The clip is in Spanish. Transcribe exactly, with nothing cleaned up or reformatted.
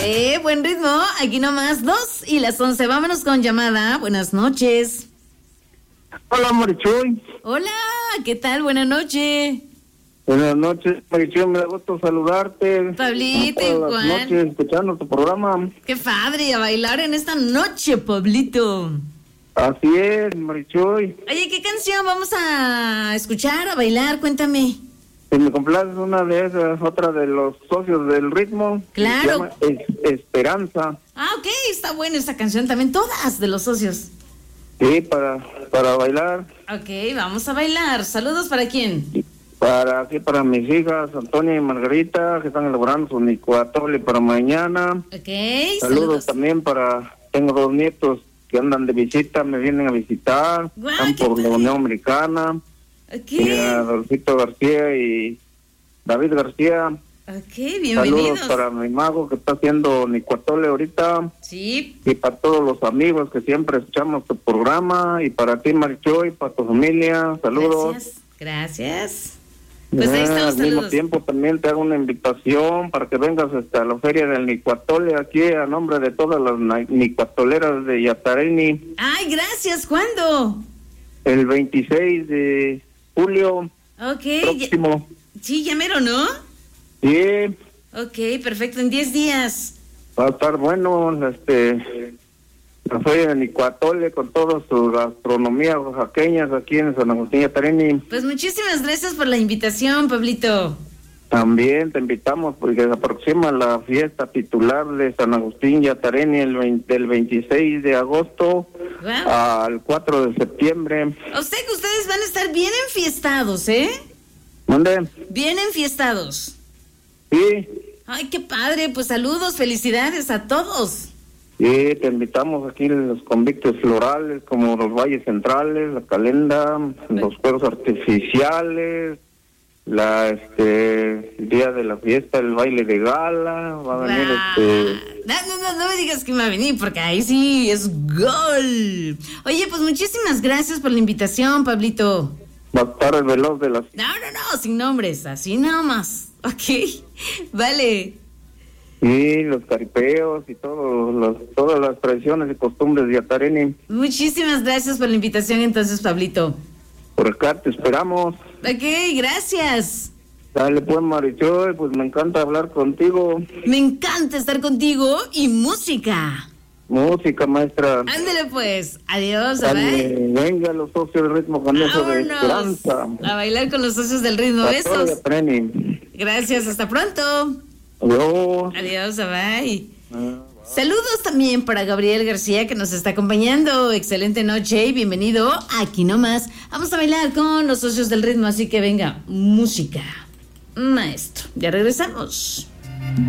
Eh, buen ritmo. Aquí nomás dos y las once. Vámonos con llamada. Buenas noches. Hola, Marichuy. Hola, ¿qué tal? Buenas noches. Buenas noches, Marichuy. Me da gusto saludarte. Pablito, Buenas igual. noches, escuchando tu programa. Qué padre, a bailar en esta noche, Pablito. Así es, Marichuy. Oye, ¿qué canción vamos a escuchar, a bailar? Cuéntame. Si me complaces una de esas, otra de los socios del ritmo. Claro. Se llama Es- Esperanza. Ah, ok, está buena esa canción también, todas de los socios. Sí, para, para bailar. Ok, vamos a bailar. ¿Saludos para quién? Para aquí, para mis hijas, Antonia y Margarita, que están elaborando su licuatole para mañana. Ok, Saludos, saludos. también para, tengo dos nietos que andan de visita, me vienen a visitar, Guau, están qué por la padre. Unión Americana. Ok, Y a Adolfito García y David García. ok, Saludos bienvenidos. para mi mago que está haciendo licuatole ahorita. Sí, Y para todos los amigos que siempre escuchamos tu programa. Y para ti, Marichoy, para tu familia. Saludos. gracias, gracias. Pues ahí Eh, están los al mismo saludos. tiempo también te hago una invitación para que vengas hasta la feria del licuatole aquí a nombre de todas las na- licuatoleras de Yatareni Ay, gracias, ¿cuándo? el veintiséis de julio Ok, ya- próximo. sí, ya mero, ¿no? Sí, Ok, perfecto, en diez días. va a estar bueno este la feria del licuatole con toda su gastronomía oaxaqueña aquí en San Agustín Yatareni. Pues muchísimas gracias por la invitación, Pablito. También te invitamos porque se aproxima la fiesta titular de San Agustín Yatareni el veinte del veintiséis de agosto Wow. al cuatro de septiembre. O sea que ustedes van a estar bien enfiestados, ¿eh? ¿Dónde? Bien enfiestados. Sí, Ay, qué padre, pues saludos, felicidades a todos. sí, te invitamos aquí los convictos florales como los valles centrales, la calenda, los fuegos artificiales, la este el día de la fiesta, el baile de gala, va a venir Guau. este No, no, no, no me digas que me va a venir porque ahí sí es gol. Oye, pues muchísimas gracias por la invitación, Pablito. va a estar el veloz de las No, no, no, sin nombres, así nada más. Ok, vale. y los caripeos y todos los, todas las tradiciones y costumbres de Yatareni. Muchísimas gracias por la invitación entonces, Pablito. Por acá te esperamos. Ok, gracias. Dale pues, Marichoy, pues me encanta hablar contigo. Me encanta estar contigo y música. Música, maestra. Ándale pues, adiós, Dale, bye. venga los socios del ritmo con eso de Vámonos esperanza. a bailar con los socios del ritmo. A todo Besos. Yatareni. Gracias, hasta pronto. Adiós. Adiós, bye. Ah. Saludos también para Gabriel García que nos está acompañando. Excelente noche y bienvenido aquí nomás. Vamos a bailar con los socios del ritmo, así que venga, música. Maestro, ya regresamos.